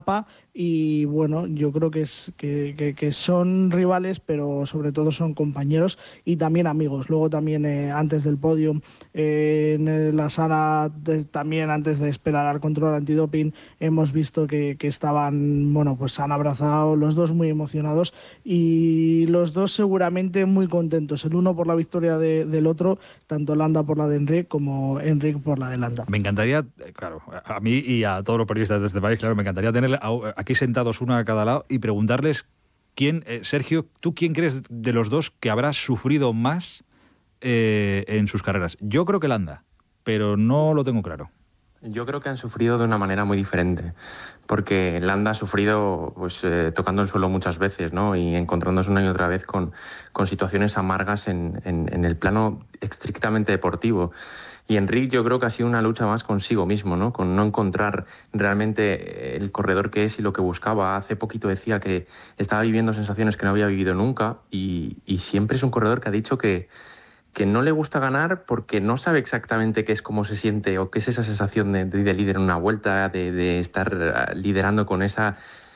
y bueno, yo creo que son rivales, pero sobre todo son compañeros y también amigos. Luego también antes del podio, en la sala, también antes de esperar al control antidoping, hemos visto que estaban, bueno, pues se han abrazado los dos muy emocionados y los dos seguramente muy contentos. El uno por la victoria del otro, tanto Landa por la de Enric como Enric por la de Landa. Me encantaría, claro, a mí y a todos los periodistas de este país, claro, me encantaría tener aquí sentados uno a cada lado y preguntarles quién, Sergio, ¿tú quién crees de los dos que habrá sufrido más en sus carreras? Yo creo que Landa, pero no lo tengo claro. Yo creo que han sufrido de una manera muy diferente, porque Landa ha sufrido pues, tocando el suelo muchas veces, ¿no? Y encontrándose una y otra vez con situaciones amargas en el plano estrictamente deportivo. Y Enric yo creo que ha sido una lucha más consigo mismo, ¿no? Con no encontrar realmente el corredor que es y lo que buscaba. Hace poquito decía que estaba viviendo sensaciones que no había vivido nunca y siempre es un corredor que ha dicho que no le gusta ganar porque no sabe exactamente qué es, cómo se siente o qué es esa sensación de líder en una vuelta, de estar liderando con esa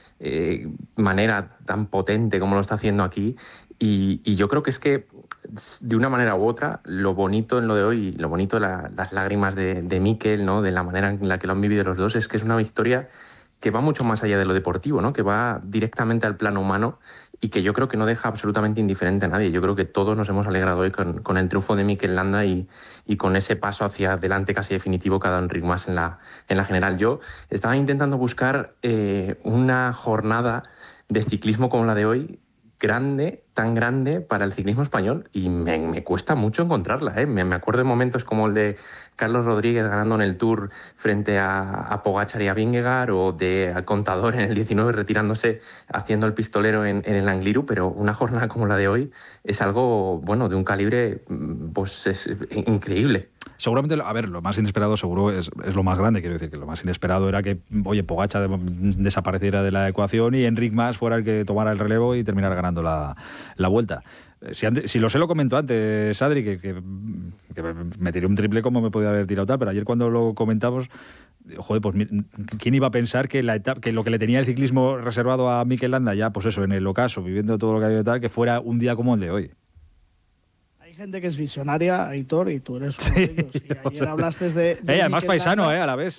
manera tan potente como lo está haciendo aquí. Y yo creo que es que, de una manera u otra, lo bonito en lo de hoy, lo bonito de las lágrimas de Mikel, ¿no? De la manera en la que lo han vivido los dos, es que es una victoria que va mucho más allá de lo deportivo, ¿no? Que va directamente al plano humano y que yo creo que no deja absolutamente indiferente a nadie. Yo creo que todos nos hemos alegrado hoy con el triunfo de Mikel Landa y con ese paso hacia adelante casi definitivo que ha dado Enric Mas en la general. Yo estaba intentando buscar una jornada de ciclismo como la de hoy, grande, tan grande para el ciclismo español, y me cuesta mucho encontrarla, ¿eh? Me acuerdo de momentos como el de Carlos Rodríguez ganando en el Tour frente a Pogačar y a Vingegaard, o de Contador en el 19 retirándose haciendo el pistolero en el Angliru, pero una jornada como la de hoy es algo, bueno, de un calibre pues es increíble. Seguramente, a ver, lo más inesperado seguro es lo más grande, quiero decir, que lo más inesperado era que, oye, Pogačar desapareciera de la ecuación y Enric Mas fuera el que tomara el relevo y terminara ganando la Vuelta. Si lo sé, lo comentó antes, Adri, que me tiré un triple como me podía haber tirado tal, pero ayer cuando lo comentamos, joder, pues ¿quién iba a pensar que lo que le tenía el ciclismo reservado a Mikel Landa, ya pues eso, en el ocaso, viviendo todo lo que ha habido tal, que fuera un día como el de hoy? Hay gente que es visionaria, Aitor, y tú eres uno de ellos. Y ayer hablaste de además Mikel paisano, Landa, a la vez.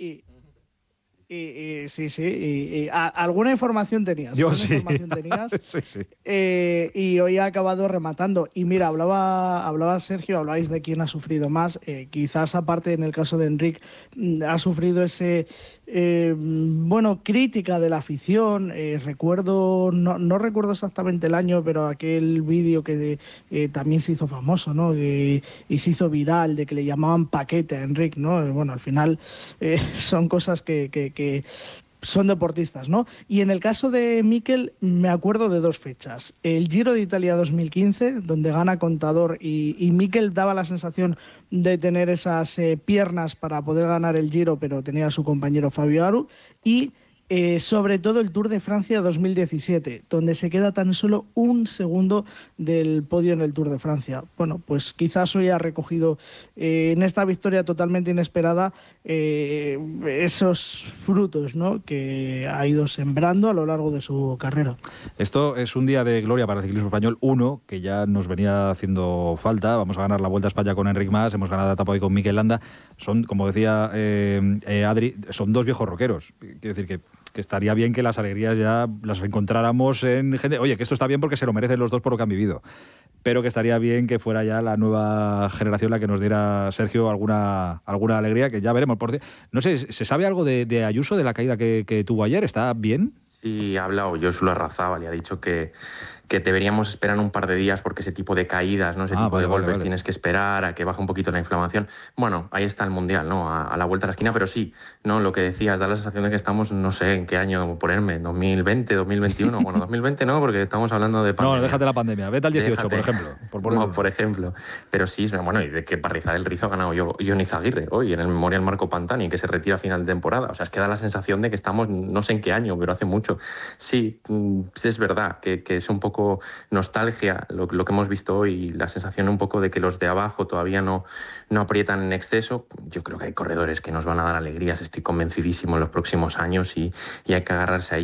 Sí, alguna información tenías. Yo sí. Información tenías. Sí. Y hoy ha acabado rematando. Y mira, hablaba Sergio, hablabais de quién ha sufrido más. Quizás aparte en el caso de Enric, ha sufrido ese crítica de la afición. Recuerdo, no recuerdo exactamente el año, pero aquel vídeo que también se hizo famoso, ¿no? Y se hizo viral, de que le llamaban paquete a Enric, ¿no? Bueno, al final son cosas que son deportistas, ¿no? Y en el caso de Mikel, me acuerdo de dos fechas. El Giro de Italia 2015, donde gana Contador, y Mikel daba la sensación de tener esas piernas para poder ganar el Giro, pero tenía a su compañero Fabio Aru, y sobre todo el Tour de Francia 2017, donde se queda tan solo un segundo del podio en el Tour de Francia. Bueno, pues quizás hoy ha recogido en esta victoria totalmente inesperada esos frutos, ¿no?, que ha ido sembrando a lo largo de su carrera. Esto es un día de gloria para el ciclismo español, uno que ya nos venía haciendo falta. Vamos a ganar la Vuelta a España con Enric Mas, hemos ganado la etapa hoy con Mikel Landa. Son, como decía Adri, son dos viejos roqueros. Quiero decir que estaría bien que las alegrías ya las encontráramos en gente. Oye, que esto está bien porque se lo merecen los dos por lo que han vivido, pero que estaría bien que fuera ya la nueva generación la que nos diera, Sergio, alguna alegría, que ya veremos. No sé, ¿se sabe algo de Ayuso, de la caída que tuvo ayer? ¿Está bien? Sí, ha hablado Josu Larrazábal y ha dicho que deberíamos esperar un par de días porque ese tipo de caídas, ¿no? Ese tipo de golpes, tienes que esperar a que baje un poquito la inflamación. Bueno, ahí está el Mundial, ¿no? A la vuelta a la esquina, pero sí, ¿no? Lo que decías, da la sensación de que estamos, no sé en qué año ponerme, 2020, 2021. Bueno, 2020 no, porque estamos hablando de pandemia. No, déjate la pandemia, vete al 18, por ejemplo. Por ejemplo. Pero sí, bueno, y de que para rizar el rizo ha ganado Jon Izagirre hoy en el Memorial Marco Pantani, que se retira a final de temporada. O sea, es que da la sensación de que estamos, no sé en qué año, pero hace mucho. Sí, es verdad que es un poco nostalgia lo que hemos visto hoy, y la sensación un poco de que los de abajo todavía no aprietan en exceso. Yo creo que hay corredores que nos van a dar alegrías, estoy convencidísimo, en los próximos años, y hay que agarrarse ahí.